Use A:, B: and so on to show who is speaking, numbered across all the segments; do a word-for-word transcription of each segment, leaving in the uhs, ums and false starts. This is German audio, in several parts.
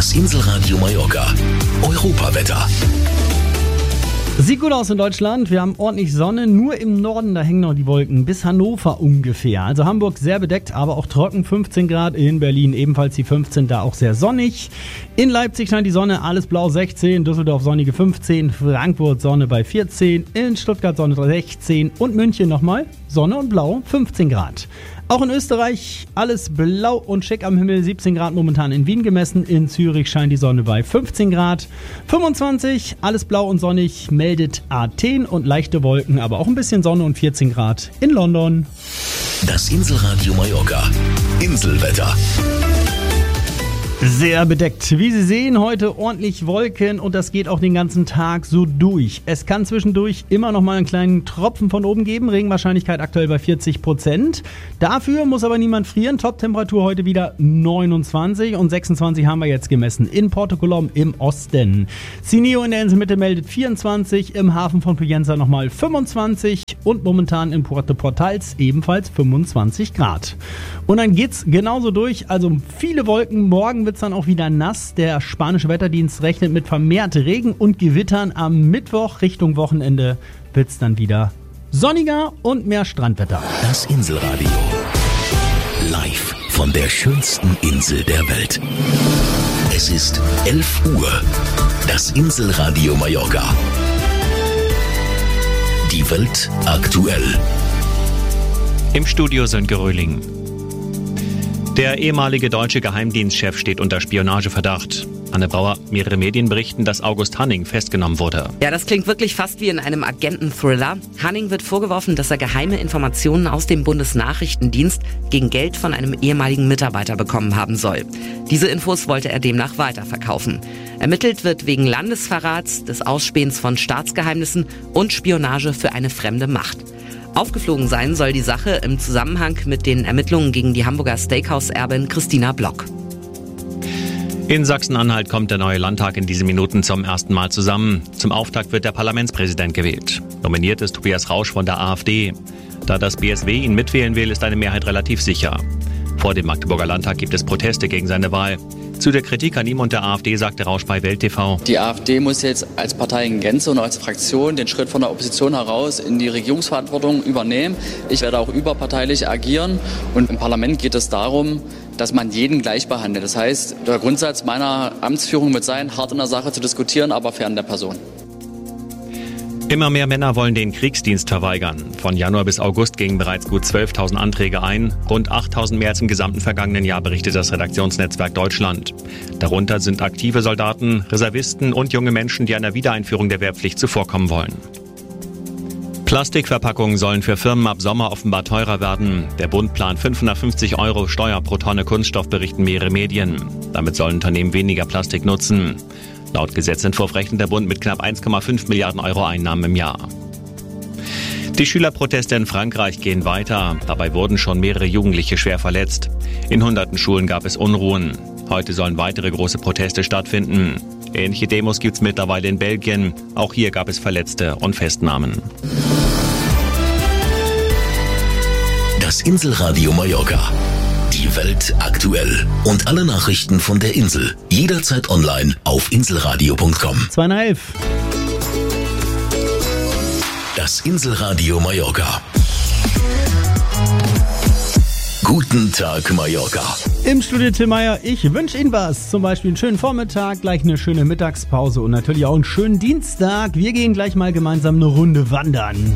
A: Das Inselradio Mallorca. Europawetter.
B: Sieht gut aus in Deutschland. Wir haben ordentlich Sonne. Nur im Norden, da hängen noch die Wolken. Bis Hannover ungefähr. Also Hamburg sehr bedeckt, aber auch trocken. fünfzehn Grad. In Berlin ebenfalls die fünfzehn. Da auch sehr sonnig. In Leipzig scheint die Sonne. Alles blau sechzehn. Düsseldorf sonnige fünfzehn. Frankfurt Sonne bei vierzehn. In Stuttgart Sonne sechzehn. Und München nochmal Sonne und blau fünfzehn Grad. Auch in Österreich alles blau und schick am Himmel, siebzehn Grad momentan in Wien gemessen. In Zürich scheint die Sonne bei fünfzehn Grad. fünfundzwanzig, alles blau und sonnig, meldet Athen und leichte Wolken, aber auch ein bisschen Sonne und vierzehn Grad in London.
A: Das Inselradio Mallorca. Inselwetter.
B: Sehr bedeckt. Wie Sie sehen, heute ordentlich Wolken und das geht auch den ganzen Tag so durch. Es kann zwischendurch immer noch mal einen kleinen Tropfen von oben geben. Regenwahrscheinlichkeit aktuell bei vierzig Prozent. Dafür muss aber niemand frieren. Top-Temperatur heute wieder neunundzwanzig und sechsundzwanzig haben wir jetzt gemessen. In Porto Colom im Osten. Cineo in der Inselmitte meldet vierundzwanzig. Im Hafen von Poyensa nochmal fünfundzwanzig. Und momentan in Puerto Portals ebenfalls fünfundzwanzig Grad. Und dann geht's genauso durch. Also viele Wolken. Morgen wird es dann auch wieder nass. Der spanische Wetterdienst rechnet mit vermehrt Regen und Gewittern. Am Mittwoch Richtung Wochenende wird es dann wieder sonniger und mehr Strandwetter.
A: Das Inselradio. Live von der schönsten Insel der Welt. Es ist elf Uhr. Das Inselradio Mallorca. Die Welt aktuell.
C: Im Studio Sönke Röhling. Der ehemalige deutsche Geheimdienstchef steht unter Spionageverdacht. Anne Brauer, mehrere Medien berichten, dass August Hanning festgenommen wurde.
D: Ja, das klingt wirklich fast wie in einem Agenten-Thriller. Hanning wird vorgeworfen, dass er geheime Informationen aus dem Bundesnachrichtendienst gegen Geld von einem ehemaligen Mitarbeiter bekommen haben soll. Diese Infos wollte er demnach weiterverkaufen. Ermittelt wird wegen Landesverrats, des Ausspähens von Staatsgeheimnissen und Spionage für eine fremde Macht. Aufgeflogen sein soll die Sache im Zusammenhang mit den Ermittlungen gegen die Hamburger Steakhouse-Erbin Christina Block.
C: In Sachsen-Anhalt kommt der neue Landtag in diesen Minuten zum ersten Mal zusammen. Zum Auftakt wird der Parlamentspräsident gewählt. Nominiert ist Tobias Rausch von der AfD. Da das B S W ihn mitwählen will, ist eine Mehrheit relativ sicher. Vor dem Magdeburger Landtag gibt es Proteste gegen seine Wahl. Zu der Kritik an ihm und der AfD sagte Rausch bei Welt T V.
E: Die AfD muss jetzt als Partei in Gänze und als Fraktion den Schritt von der Opposition heraus in die Regierungsverantwortung übernehmen. Ich werde auch überparteilich agieren und im Parlament geht es darum, dass man jeden gleich behandelt. Das heißt, der Grundsatz meiner Amtsführung wird sein, hart in der Sache zu diskutieren, aber fern der Person.
C: Immer mehr Männer wollen den Kriegsdienst verweigern. Von Januar bis August gingen bereits gut zwölftausend Anträge ein. Rund achttausend mehr als im gesamten vergangenen Jahr, berichtet das Redaktionsnetzwerk Deutschland. Darunter sind aktive Soldaten, Reservisten und junge Menschen, die einer Wiedereinführung der Wehrpflicht zuvorkommen wollen. Plastikverpackungen sollen für Firmen ab Sommer offenbar teurer werden. Der Bund plant fünfhundertfünfzig Euro Steuer pro Tonne Kunststoff, berichten mehrere Medien. Damit sollen Unternehmen weniger Plastik nutzen. Laut Gesetzentwurf rechnet der Bund mit knapp eins Komma fünf Milliarden Euro Einnahmen im Jahr. Die Schülerproteste in Frankreich gehen weiter. Dabei wurden schon mehrere Jugendliche schwer verletzt. In hunderten Schulen gab es Unruhen. Heute sollen weitere große Proteste stattfinden. Ähnliche Demos gibt es mittlerweile in Belgien. Auch hier gab es Verletzte und Festnahmen.
A: Das Inselradio Mallorca. Die Welt aktuell. Und alle Nachrichten von der Insel. Jederzeit online auf inselradio punkt com.
B: zwei nach elf.
A: Das Inselradio Mallorca. Guten Tag, Mallorca.
B: Im Studio Tim Meyer, ich wünsche Ihnen was. Zum Beispiel einen schönen Vormittag, gleich eine schöne Mittagspause und natürlich auch einen schönen Dienstag. Wir gehen gleich mal gemeinsam eine Runde wandern.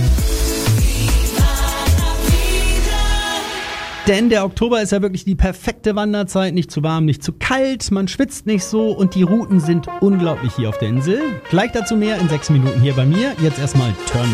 B: Denn der Oktober ist ja wirklich die perfekte Wanderzeit. Nicht zu warm, nicht zu kalt, man schwitzt nicht so und die Routen sind unglaublich hier auf der Insel. Gleich dazu mehr in sechs Minuten hier bei mir. Jetzt erstmal Turn